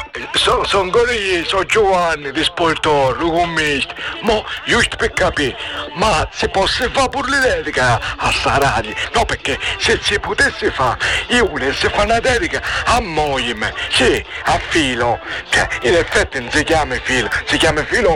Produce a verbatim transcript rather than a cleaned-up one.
sono so ancora io, sono Giovanni di Sportor, lo commisto. Mo, giusto per capire, ma si possa fare pure le dediche a, a sta radio? No, perché se si potesse fare, io volessi fare una dedica a moglie, sì, a Filo, che in effetti non si chiama Filo, si chiama Filo